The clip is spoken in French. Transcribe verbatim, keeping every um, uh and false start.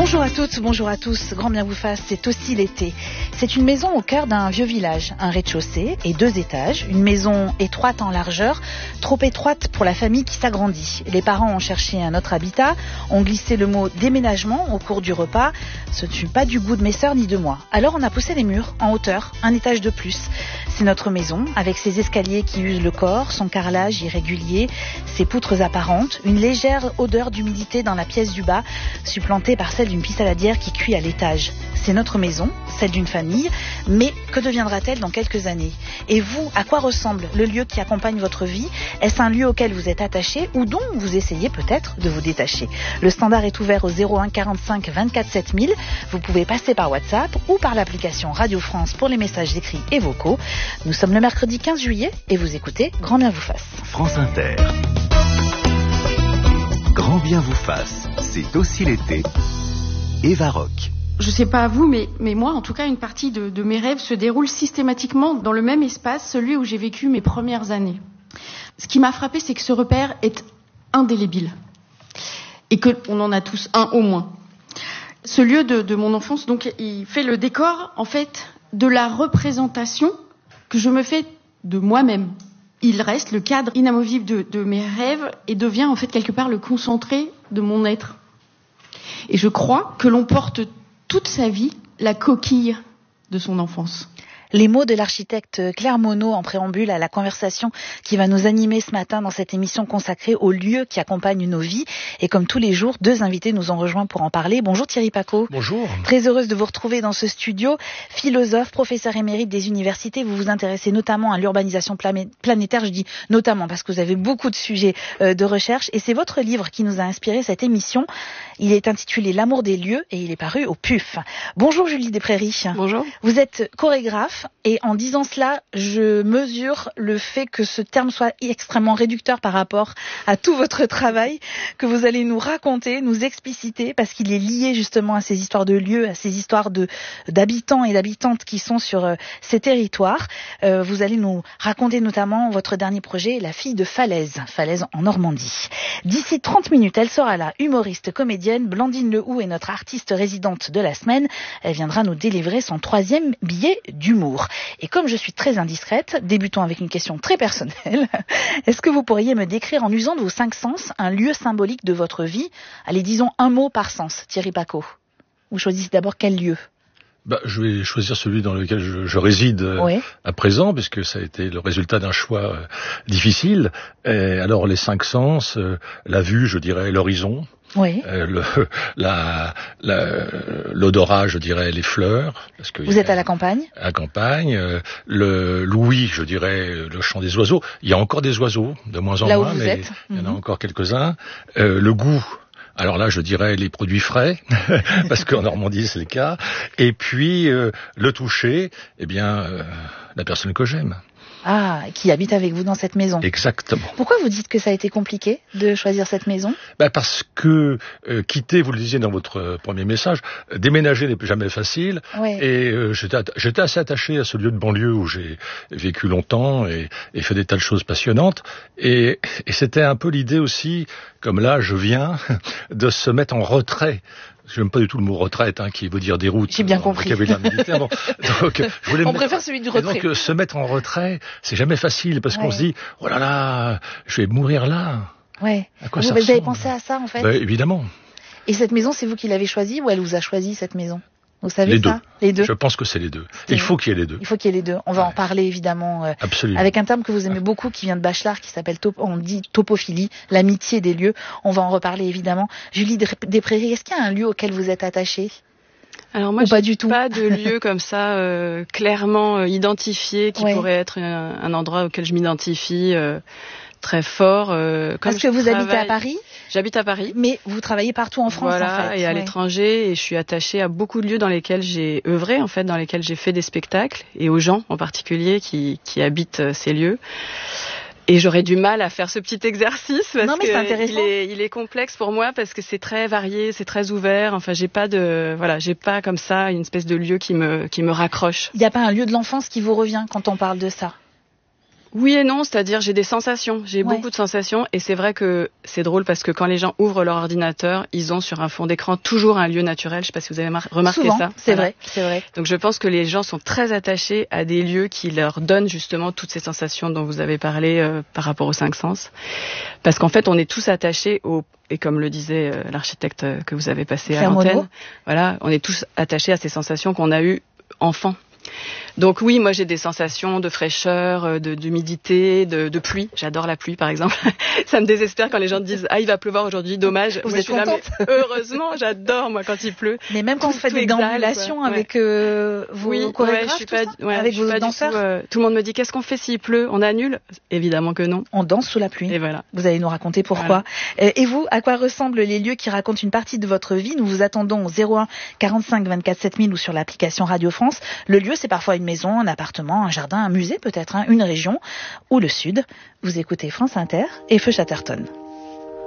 Bonjour à toutes, bonjour à tous, grand bien vous fasse, c'est aussi l'été. C'est une maison au cœur d'un vieux village, un rez-de-chaussée et deux étages, une maison étroite en largeur, trop étroite pour la famille qui s'agrandit. Les parents ont cherché un autre habitat, ont glissé le mot déménagement au cours du repas. Ce ne fut pas du goût de mes sœurs ni de moi. Alors on a poussé les murs en hauteur, un étage de plus. C'est notre maison, avec ses escaliers qui usent le corps, son carrelage irrégulier, ses poutres apparentes, une légère odeur d'humidité dans la pièce du bas, supplantée par celle d'une pisse saladière qui cuit à l'étage. C'est notre maison, celle d'une famille, mais que deviendra-t-elle dans quelques années? Et vous, à quoi ressemble le lieu qui accompagne votre vie? Est-ce un lieu auquel vous êtes attaché ou dont vous essayez peut-être de vous détacher? Le standard est ouvert au zéro un quarante-cinq vingt-quatre sept mille. Vous pouvez passer par WhatsApp ou par l'application Radio France pour les messages écrits et vocaux. Nous sommes le mercredi quinze juillet et vous écoutez Grand bien vous fasse. France Inter. Grand bien vous fasse, c'est aussi l'été. Eva Rock. Je sais pas à vous, mais, mais moi, en tout cas, une partie de, de mes rêves se déroule systématiquement dans le même espace, celui où j'ai vécu mes premières années. Ce qui m'a frappé, c'est que ce repère est indélébile. Et qu'on en a tous un au moins. Ce lieu de, de mon enfance, donc, il fait le décor, en fait, de la représentation que je me fais de moi-même. Il reste le cadre inamovible de, de mes rêves et devient, en fait, quelque part le concentré de mon être. Et je crois que l'on porte toute sa vie la coquille de son enfance. Les mots de l'architecte Claire Monod en préambule à la conversation qui va nous animer ce matin dans cette émission consacrée aux lieux qui accompagnent nos vies. Et comme tous les jours, deux invités nous ont rejoints pour en parler. Bonjour Thierry Pacaud. Bonjour. Très heureuse de vous retrouver dans ce studio. Philosophe, professeur émérite des universités, vous vous intéressez notamment à l'urbanisation planétaire. Je dis notamment parce que vous avez beaucoup de sujets de recherche. Et c'est votre livre qui nous a inspiré cette émission. Il est intitulé L'amour des lieux et il est paru au P U F. Bonjour Julie Desprairies. Bonjour. Vous êtes chorégraphe. Et en disant cela, je mesure le fait que ce terme soit extrêmement réducteur par rapport à tout votre travail que vous allez nous raconter, nous expliciter, parce qu'il est lié justement à ces histoires de lieux, à ces histoires de d'habitants et d'habitantes qui sont sur euh, ces territoires. Euh, vous allez nous raconter notamment votre dernier projet, La fille de Falaise, Falaise en Normandie. D'ici trente minutes, elle sera là, humoriste, comédienne. Blandine Lehoux est notre artiste résidente de la semaine. Elle viendra nous délivrer son troisième billet d'humour. Et comme je suis très indiscrète, débutons avec une question très personnelle. Est-ce que vous pourriez me décrire en usant de vos cinq sens un lieu symbolique de votre vie? Allez, disons un mot par sens, Thierry Pacaud. Vous choisissez d'abord quel lieu? Bah, je vais choisir celui dans lequel je, je réside euh, oui. à présent, puisque ça a été le résultat d'un choix euh, difficile. Et alors les cinq sens, euh, la vue, je dirais l'horizon. Oui. Euh, le, la, la, l'odorat, je dirais les fleurs. Parce que vous êtes à la campagne? À la campagne. Euh, le l'ouïe, je dirais le chant des oiseaux. Il y a encore des oiseaux, de moins en Là moins, où vous mais êtes. il y en a Mm-hmm. encore quelques-uns. Euh, le goût. Alors là, je dirais les produits frais, parce qu'en Normandie, c'est le cas. Et puis, euh, le toucher, eh bien, euh, la personne que j'aime. Ah, qui habite avec vous dans cette maison. Exactement. Pourquoi vous dites que ça a été compliqué de choisir cette maison? Ben parce que euh, quitter, vous le disiez dans votre euh, premier message, euh, déménager n'est jamais facile. Ouais. Et euh, j'étais, att- j'étais assez attaché à ce lieu de banlieue où j'ai vécu longtemps et, et fait des tas de choses passionnantes. Et, et c'était un peu l'idée aussi, comme là je viens, de se mettre en retrait. J'aime pas du tout le mot retraite, hein, qui veut dire déroute. J'ai bien compris. Bon, bon. Donc, je voulais On me préfère mettre... celui du retrait. Et donc, se mettre en retrait, c'est jamais facile, parce ouais. qu'on se dit, oh là là, je vais mourir là. Ouais. À quoi vous, ça vous avez ressemble pensé à ça, en fait? Ben, évidemment. Et cette maison, c'est vous qui l'avez choisie ou elle vous a choisi, cette maison? Vous savez les ça? deux. Les deux. Je pense que c'est les deux. C'est Il faut qu'il y ait les deux. Il faut qu'il y ait les deux. On va ouais. en parler évidemment euh, Absolument. avec un terme que vous aimez beaucoup qui vient de Bachelard, qui s'appelle top, on dit topophilie, l'amitié des lieux. On va en reparler évidemment. Julie Desprairies, est-ce qu'il y a un lieu auquel vous êtes attachée? Alors moi, Ou pas j'ai du tout. pas de lieu comme ça euh, clairement euh, identifié qui ouais. pourrait être un, un endroit auquel je m'identifie euh, très fort. Euh, comme Parce que vous travaille... habitez à Paris? J'habite à Paris. Mais vous travaillez partout en France, voilà, en fait. et à ouais. l'étranger, et je suis attachée à beaucoup de lieux dans lesquels j'ai œuvré, en fait, dans lesquels j'ai fait des spectacles, et aux gens en particulier qui, qui habitent ces lieux. Et j'aurais du mal à faire ce petit exercice parce non, mais c'est que intéressant. il est, il est complexe pour moi parce que c'est très varié, c'est très ouvert. Enfin, j'ai pas de, voilà, j'ai pas comme ça une espèce de lieu qui me, qui me raccroche. Il n'y a pas un lieu de l'enfance qui vous revient quand on parle de ça? Oui et non, c'est-à-dire j'ai des sensations, j'ai Ouais. beaucoup de sensations et c'est vrai que c'est drôle parce que quand les gens ouvrent leur ordinateur, ils ont sur un fond d'écran toujours un lieu naturel. Je sais pas si vous avez mar- remarqué Souvent, ça. c'est Voilà. vrai, c'est vrai. Donc je pense que les gens sont très attachés à des lieux qui leur donnent justement toutes ces sensations dont vous avez parlé euh, par rapport aux cinq sens. Parce qu'en fait, on est tous attachés au, et comme le disait euh, l'architecte euh, que vous avez passé à Claire Monod. l'antenne, voilà, on est tous attachés à ces sensations qu'on a eues enfant. Donc oui, moi j'ai des sensations de fraîcheur, euh, de d'humidité, de, de pluie. J'adore la pluie, par exemple. Ça me désespère quand les gens disent ah il va pleuvoir aujourd'hui, dommage. Vous Moi, êtes je suis là, mais contente heureusement, j'adore moi quand il pleut. Mais même quand vous faites Tout des exhale, déambulations quoi. avec euh, vos Oui, ouais, chorégraphes, je suis tout pas, ça ouais, avec je suis vos pas du danseurs, tout, euh, tout le monde me dit qu'est-ce qu'on fait s'il pleut, on annule? Évidemment que non. on danse sous la pluie. Et voilà. Vous allez nous raconter pourquoi. Euh, Et vous, à quoi ressemblent les lieux qui racontent une partie de votre vie? Nous vous attendons au zéro un quarante-cinq vingt-quatre sept mille ou sur l'application Radio France. Le lieu, c'est parfois une maison, un appartement, un jardin, un musée peut-être, hein, une région ou le sud. Vous écoutez France Inter et Feu Chatterton.